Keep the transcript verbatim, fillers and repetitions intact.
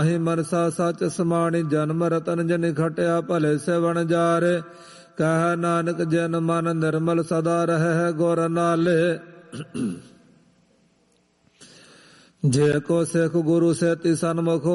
ਹੀ ਮਨਸਾ ਸਚ ਸਮਾਣੀ ਜਨਮ ਰਤਨ ਜਨਿ ਖਟਿਆ ਭਲੇ ਸੇ ਵਣਜਾਰੇ ਕਹਿ ਨਾਨਕ ਜਨ ਮਨ ਨਿਰਮਲ ਸਦਾ ਰਹਿ ਗੁਰ ਨਾਲੇ ਜੇ ਕੋ ਸਿੱਖ ਗੁਰੂ ਸੇਤੀ ਸਨਮੁਖ